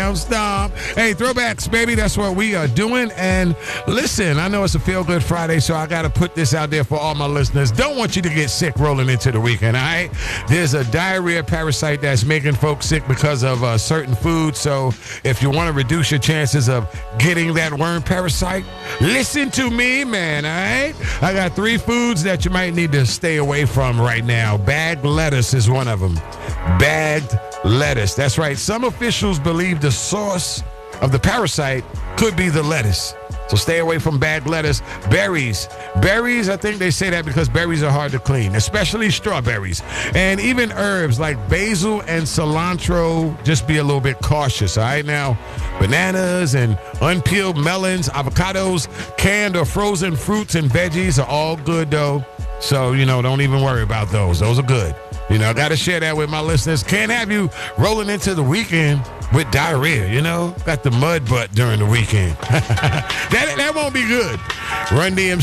down, stomp. Hey, throwbacks, baby. That's what we are doing. And listen, I know it's a feel-good Friday, so I got to put this out there for all my listeners. Don't want you to get sick rolling into the weekend, all right? There's a diarrhea parasite that's making folks sick because of certain foods. So if you want to reduce your chances of getting that worm parasite, listen to me, man, all right? I got 3 foods that you might need to stay away from right now. Bagged lettuce is one of them. Bagged lettuce. That's right. Some officials believe the source of the parasite could be the lettuce. So stay away from bagged lettuce. Berries. Berries, I think they say that because berries are hard to clean, especially strawberries. And even herbs like basil and cilantro, just be a little bit cautious, all right? Now, bananas and unpeeled melons, avocados, canned or frozen fruits and veggies are all good, though. So, don't even worry about those. Those are good. I got to share that with my listeners. Can't have you rolling into the weekend with diarrhea, Got the mud butt during the weekend. That won't be good. Run DMC.